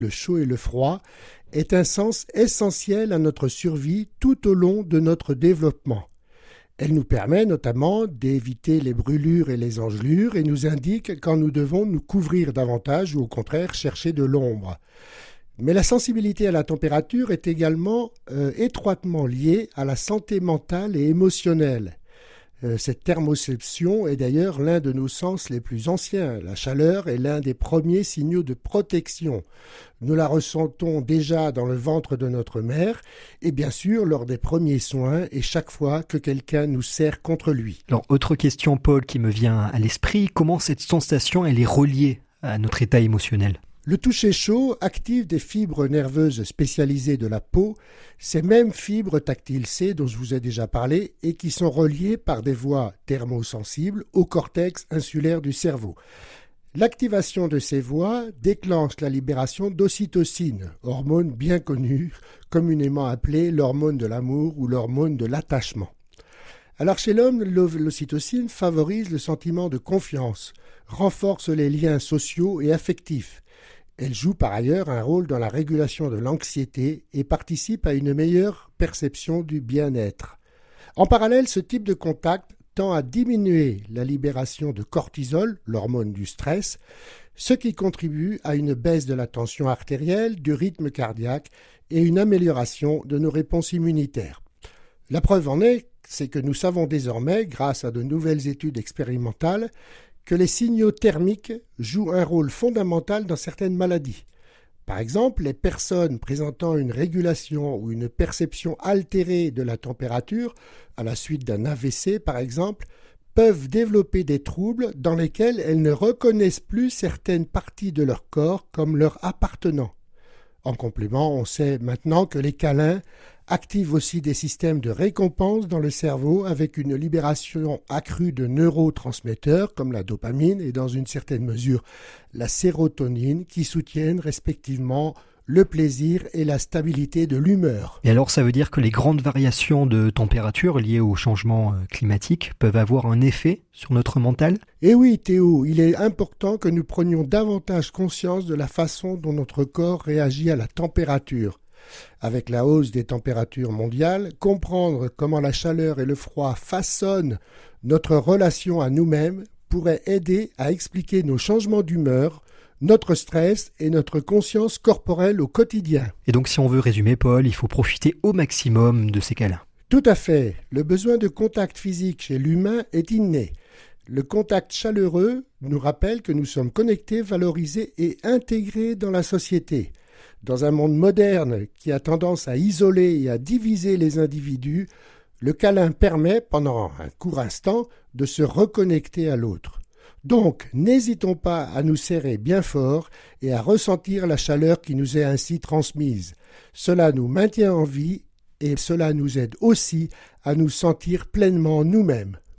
le chaud et le froid, est un sens essentiel à notre survie tout au long de notre développement. Elle nous permet notamment d'éviter les brûlures et les engelures et nous indique quand nous devons nous couvrir davantage ou au contraire chercher de l'ombre. Mais la sensibilité à la température est également étroitement liée à la santé mentale et émotionnelle. Cette thermoception est d'ailleurs l'un de nos sens les plus anciens. La chaleur est l'un des premiers signaux de protection. Nous la ressentons déjà dans le ventre de notre mère et bien sûr lors des premiers soins et chaque fois que quelqu'un nous serre contre lui. Alors, autre question, Paul, qui me vient à l'esprit, comment cette sensation elle est reliée à notre état émotionnel ? Le toucher chaud active des fibres nerveuses spécialisées de la peau, ces mêmes fibres tactiles C dont je vous ai déjà parlé et qui sont reliées par des voies thermosensibles au cortex insulaire du cerveau. L'activation de ces voies déclenche la libération d'ocytocine, hormone bien connue, communément appelée l'hormone de l'amour ou l'hormone de l'attachement. Alors chez l'homme, l'ocytocine favorise le sentiment de confiance, renforce les liens sociaux et affectifs. Elle joue par ailleurs un rôle dans la régulation de l'anxiété et participe à une meilleure perception du bien-être. En parallèle, ce type de contact tend à diminuer la libération de cortisol, l'hormone du stress, ce qui contribue à une baisse de la tension artérielle, du rythme cardiaque et une amélioration de nos réponses immunitaires. La preuve en est, c'est que nous savons désormais, grâce à de nouvelles études expérimentales, que les signaux thermiques jouent un rôle fondamental dans certaines maladies. Par exemple, les personnes présentant une régulation ou une perception altérée de la température, à la suite d'un AVC par exemple, peuvent développer des troubles dans lesquels elles ne reconnaissent plus certaines parties de leur corps comme leur appartenant. En complément, on sait maintenant que les câlins activent aussi des systèmes de récompense dans le cerveau avec une libération accrue de neurotransmetteurs comme la dopamine et dans une certaine mesure la sérotonine qui soutiennent respectivement le plaisir et la stabilité de l'humeur. Et alors ça veut dire que les grandes variations de température liées au changement climatique peuvent avoir un effet sur notre mental ? Eh oui Théo, il est important que nous prenions davantage conscience de la façon dont notre corps réagit à la température. Avec la hausse des températures mondiales, comprendre comment la chaleur et le froid façonnent notre relation à nous-mêmes pourrait aider à expliquer nos changements d'humeur, notre stress et notre conscience corporelle au quotidien. Et donc si on veut résumer, Paul, il faut profiter au maximum de ces câlins. Tout à fait. Le besoin de contact physique chez l'humain est inné. Le contact chaleureux nous rappelle que nous sommes connectés, valorisés et intégrés dans la société. Dans un monde moderne qui a tendance à isoler et à diviser les individus, le câlin permet, pendant un court instant, de se reconnecter à l'autre. Donc, n'hésitons pas à nous serrer bien fort et à ressentir la chaleur qui nous est ainsi transmise. Cela nous maintient en vie et cela nous aide aussi à nous sentir pleinement nous-mêmes.